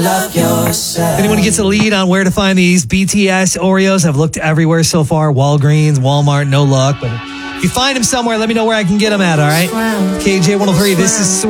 Love yourself. If anyone gets a lead on where to find these BTS Oreos, I've looked everywhere so far. Walgreens, Walmart, no luck. But if you find them somewhere, let me know where I can get them at, all right? KJ 103, this is